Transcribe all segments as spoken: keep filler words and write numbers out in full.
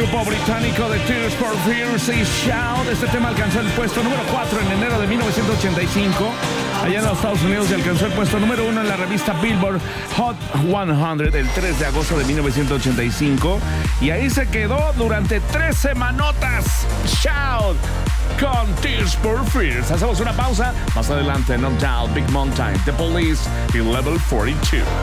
grupo británico de Tears for Fears y Shout. Este tema alcanzó el puesto número cuatro en enero de mil novecientos ochenta y cinco allá en los Estados Unidos, y alcanzó el puesto número uno en la revista Billboard Hot cien el tres de agosto de mil novecientos ochenta y cinco, y ahí se quedó durante tres semanotas. Shout con Tears for Fears. Hacemos una pausa. Más adelante, No Doubt, Big Mountain, The Police y Level cuarenta y dos.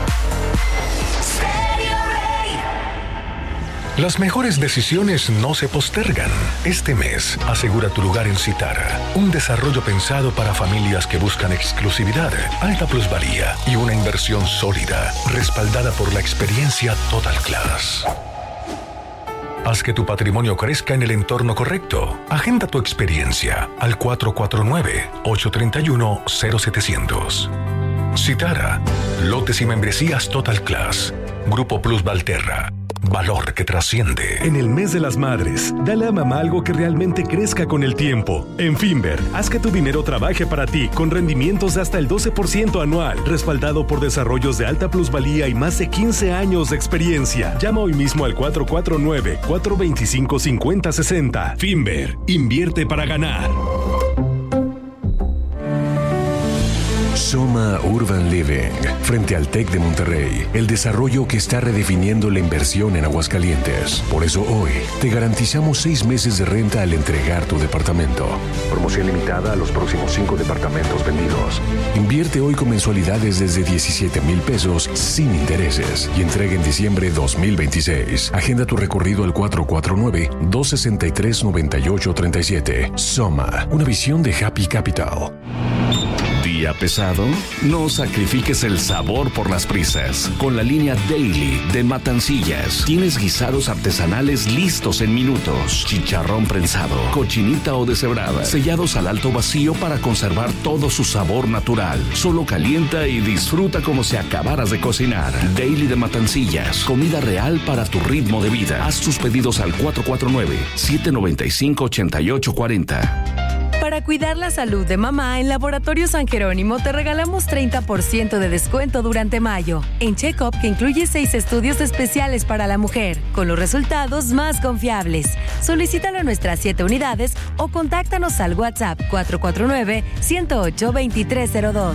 Las mejores decisiones no se postergan. Este mes, asegura tu lugar en Citara, un desarrollo pensado para familias que buscan exclusividad, alta plusvalía y una inversión sólida, respaldada por la experiencia Total Class. Haz que tu patrimonio crezca en el entorno correcto. Agenda tu experiencia al cuatro cuatro nueve, ocho tres uno, cero siete cero cero. Citara, lotes y membresías Total Class. Grupo Plus Valterra. Valor que trasciende. En el mes de las madres, dale a mamá algo que realmente crezca con el tiempo. En Finver, haz que tu dinero trabaje para ti con rendimientos de hasta el doce por ciento anual, respaldado por desarrollos de alta plusvalía y más de quince años de experiencia. Llama hoy mismo al cuatro cuatro nueve, cuatro dos cinco, cinco cero seis cero. Finver, invierte para ganar. Soma Urban Living, frente al TEC de Monterrey, el desarrollo que está redefiniendo la inversión en Aguascalientes. Por eso hoy te garantizamos seis meses de renta al entregar tu departamento. Promoción limitada a los próximos cinco departamentos vendidos. Invierte hoy con mensualidades desde diecisiete mil pesos sin intereses y entrega en diciembre dos mil veintiséis. Agenda tu recorrido al cuatro cuatro nueve, dos seis tres, nueve ocho tres siete. Soma, una visión de Happy Capital. ¿Día pesado? No sacrifiques el sabor por las prisas. Con la línea Daily de Matancillas tienes guisados artesanales listos en minutos, chicharrón prensado, cochinita o deshebrada, sellados al alto vacío para conservar todo su sabor natural. Solo calienta y disfruta como si acabaras de cocinar. Daily de Matancillas, comida real para tu ritmo de vida. Haz tus pedidos al cuatro cuatro nueve, siete nueve cinco, ocho ocho cuatro cero. Para cuidar la salud de mamá, en Laboratorio San Jerónimo te regalamos treinta por ciento de descuento durante mayo en Check-up, que incluye seis estudios especiales para la mujer, con los resultados más confiables. Solicítalo a nuestras siete unidades o contáctanos al WhatsApp cuatro cuatro nueve, uno cero ocho, dos tres cero dos.